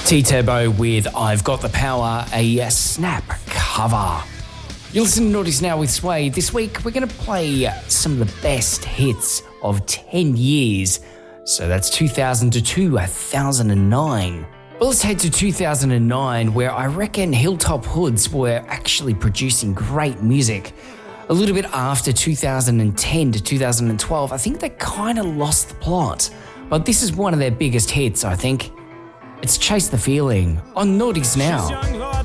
T-Turbo with I've Got the Power, a Snap cover. You listen to Naughties Now with Sway. This week we're going to play some of the best hits of 10 years. So that's 2000 to 2009. Well, let's head to 2009, where I reckon Hilltop Hoods were actually producing great music. A little bit after 2010 to 2012, I think they kind of lost the plot. But this is one of their biggest hits, I think. It's Chase the Feeling on Naughties Now.